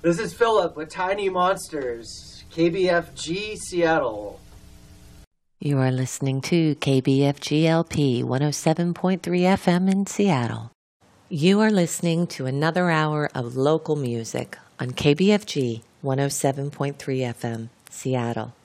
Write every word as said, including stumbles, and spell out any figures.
This is Philip with Tiny Monsters, K B F G Seattle. You are listening to K B F G L P one oh seven point three F M in Seattle. You are listening to another hour of local music on K B F G one oh seven point three F M, Seattle.